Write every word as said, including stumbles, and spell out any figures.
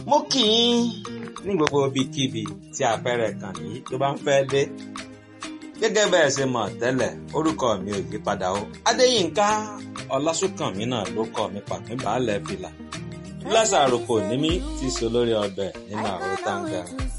mo kì í ní gbogbo ibikíbi tí afẹ́rẹ́ kan yìí tó bá ń fẹ́ dé. Gẹ́gẹ́ bẹ́ẹ̀ ṣe mọ̀ tẹ́lẹ̀, orúkọ mi ò yí padà o. Adéyínká Ọlásùnkànmí náà ló kọ mi pàpín baálẹ̀ fìlà. Lásàrò kò ní mí tí so lórí ọbẹ̀ nínú àrò táǹgà.